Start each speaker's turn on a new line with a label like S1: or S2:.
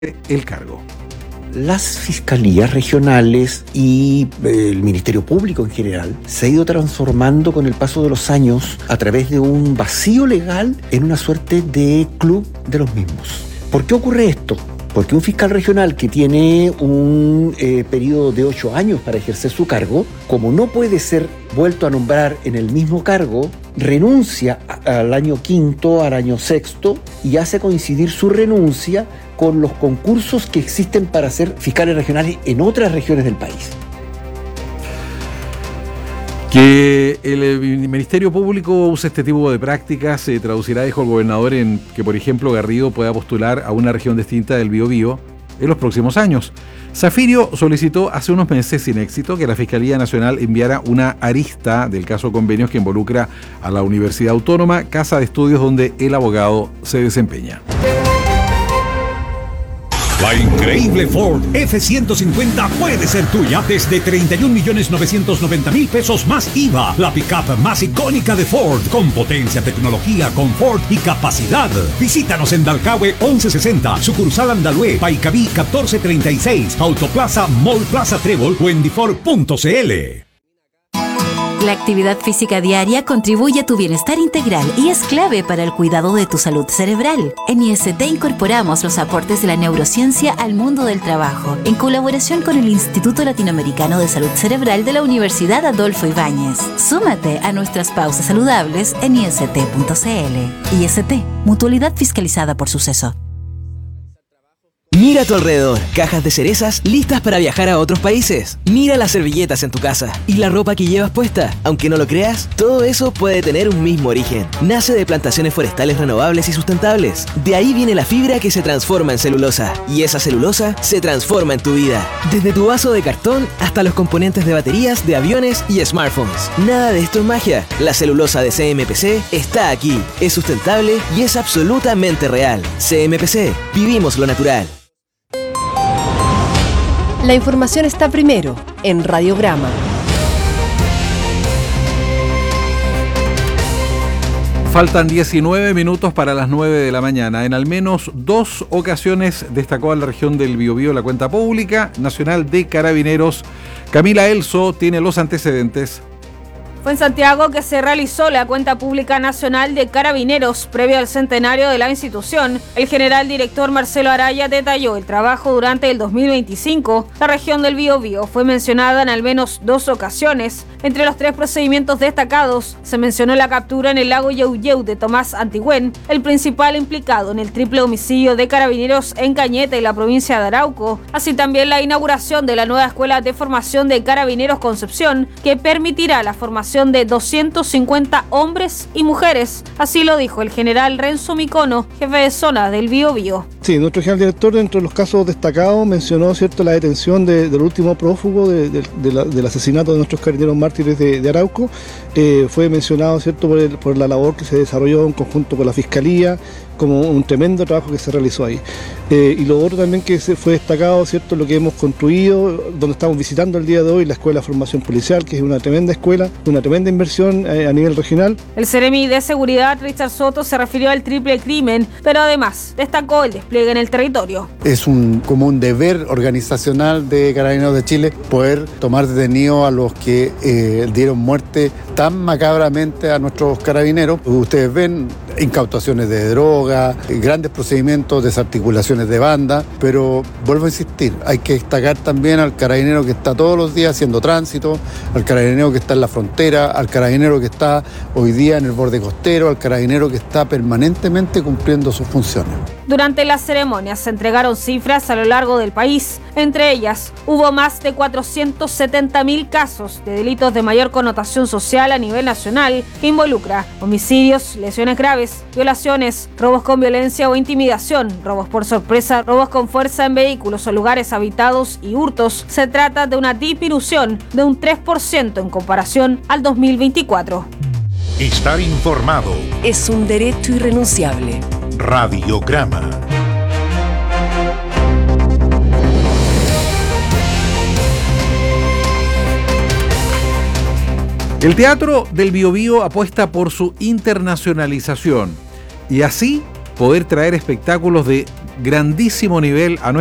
S1: el cargo.
S2: Las fiscalías regionales y el Ministerio Público en general se ha ido transformando con el paso de los años a través de un vacío legal en una suerte de club de los mismos. ¿Por qué ocurre esto? Porque un fiscal regional que tiene un periodo de 8 años para ejercer su cargo, como no puede ser vuelto a nombrar en el mismo cargo, renuncia al año quinto, al año sexto y hace coincidir su renuncia con los concursos que existen para ser fiscales regionales en otras regiones del país.
S1: Que el Ministerio Público use este tipo de prácticas se traducirá, dijo el gobernador, en que, por ejemplo, Garrido pueda postular a una región distinta del Biobío en los próximos años. Zafirio solicitó hace unos meses, sin éxito, que la Fiscalía Nacional enviara una arista del caso Convenios que involucra a la Universidad Autónoma, casa de estudios donde el abogado se desempeña.
S3: La increíble Ford F-150 puede ser tuya desde 31.990.000 pesos más IVA. La pickup más icónica de Ford, con potencia, tecnología, confort y capacidad. Visítanos en Dalcahue 1160, sucursal Andalue, Paicaví 1436, Autoplaza Mall Plaza Trébol o en difor.cl.
S4: La actividad física diaria contribuye a tu bienestar integral y es clave para el cuidado de tu salud cerebral. En IST incorporamos los aportes de la neurociencia al mundo del trabajo, en colaboración con el Instituto Latinoamericano de Salud Cerebral de la Universidad Adolfo Ibáñez. Súmate a nuestras pausas saludables en ist.cl. IST, mutualidad fiscalizada por Suceso.
S5: Mira a tu alrededor, cajas de cerezas listas para viajar a otros países. Mira las servilletas en tu casa y la ropa que llevas puesta. Aunque no lo creas, todo eso puede tener un mismo origen. Nace de plantaciones forestales renovables y sustentables. De ahí viene la fibra que se transforma en celulosa. Y esa celulosa se transforma en tu vida. Desde tu vaso de cartón hasta los componentes de baterías, de aviones y smartphones. Nada de esto es magia. La celulosa de CMPC está aquí. Es sustentable y es absolutamente real. CMPC, vivimos lo natural.
S6: La información está primero en Radiograma.
S1: Faltan 19 minutos para las 9 de la mañana. En al menos 2 ocasiones destacó a la región del Biobío la cuenta pública nacional de Carabineros. Camila Elso tiene los antecedentes.
S7: Fue en Santiago que se realizó la cuenta pública nacional de Carabineros previo al centenario de la institución. El general director Marcelo Araya detalló el trabajo durante el 2025. La región del Biobío fue mencionada en al menos 2 ocasiones. Entre los 3 procedimientos destacados se mencionó la captura en el lago Yauyeu de Tomás Antigüén, el principal implicado en el triple homicidio de Carabineros en Cañete y la provincia de Arauco, así también la inauguración de la nueva escuela de formación de Carabineros Concepción, que permitirá la formación de 250 hombres y mujeres. Así lo dijo el general Renzo Micono, jefe de zona del Biobío.
S8: Sí, nuestro general director, dentro de los casos destacados, mencionó, ¿cierto?, la detención del último prófugo del asesinato de nuestros carabineros mártires de Arauco. Fue mencionado, ¿cierto?, por la labor que se desarrolló en conjunto con la Fiscalía, como un tremendo trabajo que se realizó ahí. Y lo otro también que fue destacado, ¿cierto?, lo que hemos construido, donde estamos visitando el día de hoy, la Escuela de Formación Policial, que es una tremenda escuela, una tremenda inversión a nivel regional.
S7: El Seremi de Seguridad, Richard Soto, se refirió al triple crimen, pero además destacó el despliegue en el territorio.
S9: Es como un deber organizacional de Carabineros de Chile poder tomar detenidos a los que dieron muerte tan macabramente a nuestros carabineros. Ustedes ven incautaciones de droga, grandes procedimientos, desarticulaciones de banda, pero vuelvo a insistir, hay que destacar también al carabinero que está todos los días haciendo tránsito, al carabinero que está en la frontera, al carabinero que está hoy día en el borde costero, al carabinero que está permanentemente cumpliendo sus funciones.
S7: Durante la ceremonia se entregaron cifras a lo largo del país. Entre ellas, hubo más de 470.000 casos de delitos de mayor connotación social a nivel nacional, que involucra homicidios, lesiones graves, violaciones, robos con violencia o intimidación, robos por sorpresa, robos con fuerza en vehículos o lugares habitados y hurtos. Se trata de una disminución de un 3% en comparación al 2024.
S3: Estar informado
S6: Es un derecho irrenunciable.
S3: Radiograma.
S1: El Teatro del Biobío apuesta por su internacionalización y así poder traer espectáculos de grandísimo nivel a